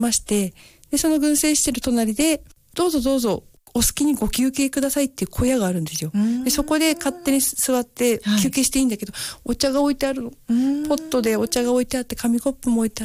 まして、でその群生してる隣でどうぞどうぞお好きにご休憩くださいっていう小屋があるんですよ。でそこで勝手に座って休憩していいんだけど、お茶が置いてあるの。ポットでお茶が置いてあって、紙コップも置いてあって、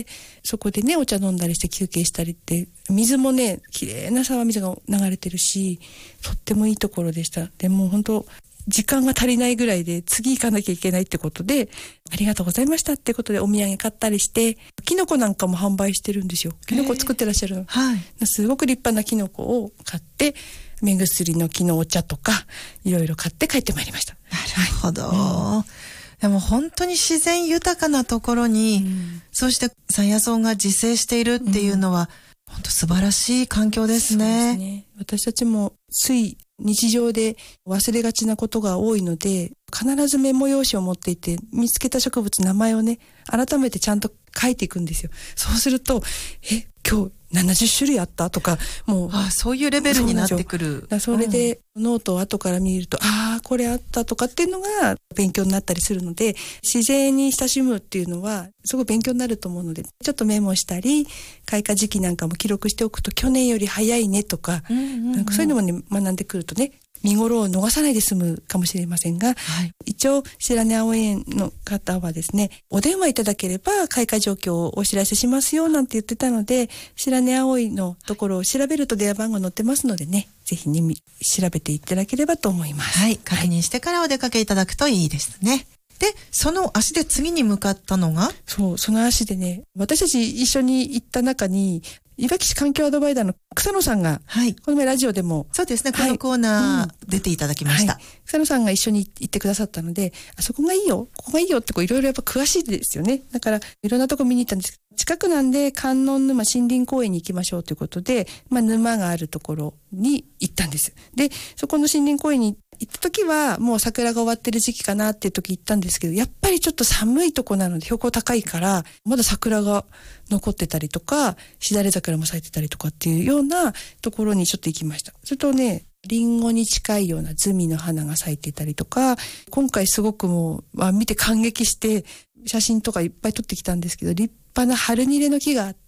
そこでねお茶飲んだりして休憩したりって、水もね綺麗な沢水が流れてるし、とってもいいところでした。でも本当時間が足りないぐらいで、次行かなきゃいけないってことで、ありがとうございましたってことでお土産買ったりして、キノコなんかも販売してるんですよ。キノコ作ってらっしゃるの、すごく立派なキノコを買って、目薬の木のお茶とかいろいろ買って帰ってまいりました。 なるほど、でも本当に自然豊かなところに、そうして山野草が自生しているっていうのは、本当素晴らしい環境ですね。 そうですね。私たちもつい日常で忘れがちなことが多いので、必ずメモ用紙を持っていて、見つけた植物名前をね改めてちゃんと書いていくんですよ。そうすると今日70種類あったとか、もうそういうレベルになってくる。 それでノートを後から見ると、これあったとかっていうのが勉強になったりするので、自然に親しむっていうのはすごい勉強になると思うので、ちょっとメモしたり開花時期なんかも記録しておくと、去年より早いねとか、なんかそういうのもね学んでくるとね、見頃を逃さないで済むかもしれませんが、一応白根青園の方はですね、お電話いただければ開花状況をお知らせしますよなんて言ってたので、白根青いのところを調べると電話番号載ってますのでね、ぜひね調べていただければと思います。 確認してからお出かけいただくといいですね。で、その足で次に向かったのが、 その足でね、私たち一緒に行った中にいわき市環境アドバイザーの草野さんが、この前ラジオでもそうですね、このコーナー出ていただきました、 草野さんが一緒に行ってくださったので、あそこがいいよここがいいよっていろいろやっぱ詳しいですよね。だからいろんなとこ見に行ったんですけど、近くなんで観音沼森林公園に行きましょうということで、沼があるところに行ったんです。でそこの森林公園に行った時はもう桜が終わってる時期かなっていう時行ったんですけど、やっぱりちょっと寒いとこなので、標高高いからまだ桜が残ってたりとか、しだれ桜も咲いてたりとかっていうようなところにちょっと行きました。それとね、リンゴに近いようなズミの花が咲いてたりとか、今回すごくもう、見て感激して写真とかいっぱい撮ってきたんですけど、立派なハルニレの木があって、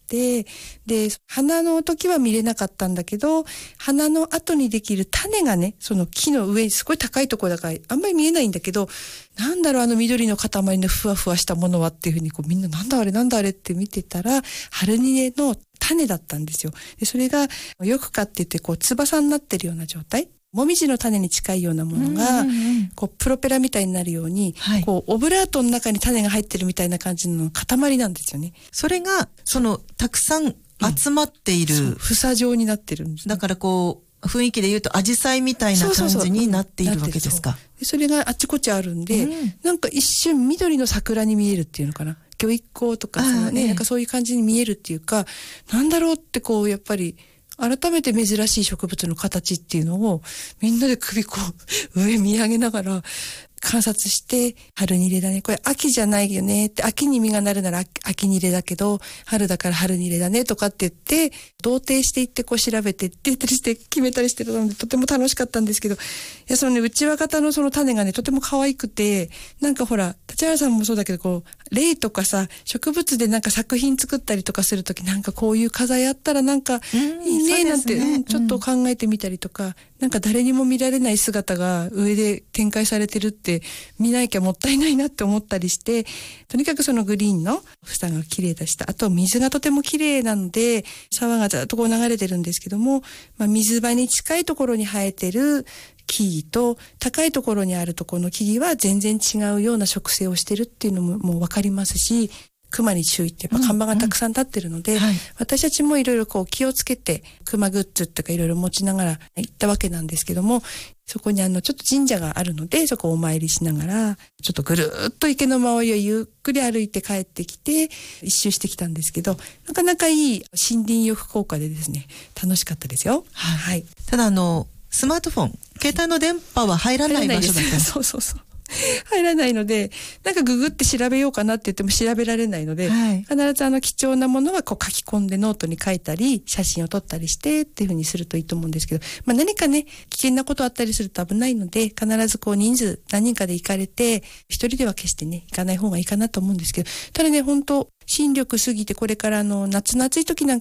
で花の時は見れなかったんだけど、花の後にできる種がね、その木の上にすごい高いところだからあんまり見えないんだけど、なんだろうあの緑の塊のふわふわしたものはっていうふうにみんななんだあれって見てたら、ハルニレの種だったんですよ。でそれがよくかって言って翼になってるような状態、もみじの種に近いようなものが、プロペラみたいになるように、オブラートの中に種が入ってるみたいな感じの塊なんですよね。 それがたくさん集まっている、 房状になってるんです、ね、 だから雰囲気で言うとアジサイみたいな感じになっているわけですか。 それがあっちこっちあるんで、なんか一瞬緑の桜に見えるっていうのかな、魚一行とかなんかそういう感じに見えるっていうか、なんだろうってやっぱり改めて珍しい植物の形っていうのをみんなで首上見上げながら観察して、ハルニレだね、これ秋じゃないよねって、秋に実がなるなら秋ニレだけど春だからハルニレだねとかって言って同定していって調べてって言ったりして決めたりしてるので、とても楽しかったんですけど、いやそのね、内輪型のその種がねとても可愛くて、なんかほら立原さんもそうだけどレイとかさ、植物でなんか作品作ったりとかするとき、なんかこういう花材あったらなんかいいねなんて、ちょっと考えてみたりとか、なんか誰にも見られない姿が上で展開されてるって見なきゃもったいないなって思ったりして、とにかくそのグリーンの房が綺麗でした。あと水がとても綺麗なので、沢がずっと流れてるんですけども、水場に近いところに生えてる木々と高いところにあるところの木々は全然違うような植生をしてるっていうのももう分かりますし、熊に注意ってやっぱ看板がたくさん立ってるので、私たちもいろいろ気をつけて熊グッズとかいろいろ持ちながら行ったわけなんですけども、そこにちょっと神社があるので、そこをお参りしながらちょっとぐるーっと池の周りをゆっくり歩いて帰ってきて一周してきたんですけど、なかなかいい森林浴効果でですね、楽しかったですよ。 ただスマートフォン、携帯の電波は入らない場所だった。 そう入らないので、なんかググって調べようかなって言っても調べられないので、必ず貴重なものは書き込んでノートに書いたり写真を撮ったりしてっていう風にするといいと思うんですけど、何かね危険なことあったりすると危ないので、必ず人数何人かで行かれて、一人では決してね行かない方がいいかなと思うんですけど、ただね本当新緑過ぎてこれから夏の暑い時なん